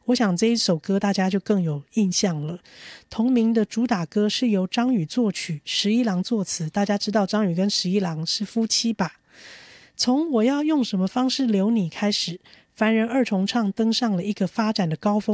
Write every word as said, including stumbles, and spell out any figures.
我想这一首歌大家就更有印象了。同名的主打歌是由张宇作曲，十一郎作词。大家知道张宇跟十一郎是夫妻吧？从我要用什么方式留你开始，凡人二重唱登上了一个发展的高峰。